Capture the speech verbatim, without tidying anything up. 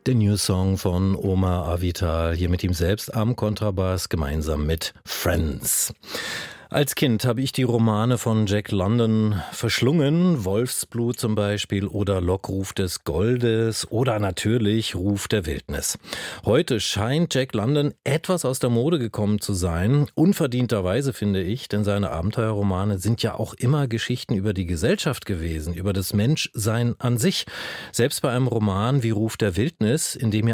Der New Song von Omar Avital, hier mit ihm selbst am Kontrabass, gemeinsam mit Friends. Als Kind habe ich die Romane von Jack London verschlungen, Wolfsblut zum Beispiel oder Lockruf des Goldes oder natürlich Ruf der Wildnis. Heute scheint Jack London etwas aus der Mode gekommen zu sein, unverdienterweise finde ich, denn seine Abenteuerromane sind ja auch immer Geschichten über die Gesellschaft gewesen, über das Menschsein an sich. Selbst bei einem Roman wie Ruf der Wildnis, in dem ja